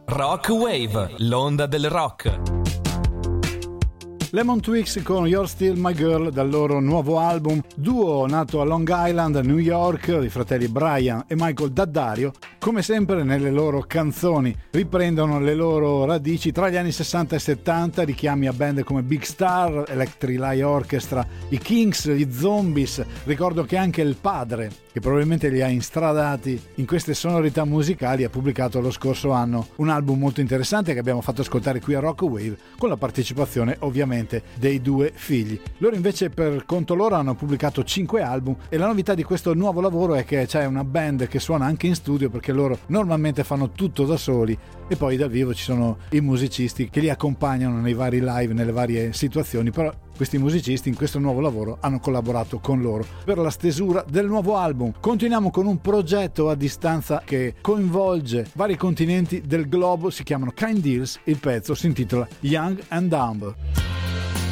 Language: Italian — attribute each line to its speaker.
Speaker 1: Rock Wave, l'onda del rock.
Speaker 2: Lemon Twigs con You're Still My Girl dal loro nuovo album, duo nato a Long Island, New York, i fratelli Brian e Michael Daddario. Come sempre nelle loro canzoni riprendono le loro radici tra gli anni 60 e 70, richiami a band come Big Star, Electric Light Orchestra, i Kings, gli Zombies. Ricordo che anche il padre, che probabilmente li ha instradati in queste sonorità musicali, ha pubblicato lo scorso anno un album molto interessante che abbiamo fatto ascoltare qui a Rock Wave, con la partecipazione ovviamente dei due figli. Loro invece per conto loro hanno pubblicato 5 album e la novità di questo nuovo lavoro è che c'è una band che suona anche in studio, perché loro normalmente fanno tutto da soli e poi dal vivo ci sono i musicisti che li accompagnano nei vari live, nelle varie situazioni, però questi musicisti in questo nuovo lavoro hanno collaborato con loro per la stesura del nuovo album. Continuiamo con un progetto a distanza che coinvolge vari continenti del globo, si chiamano Kind Deals, il pezzo si intitola Young and Dumb.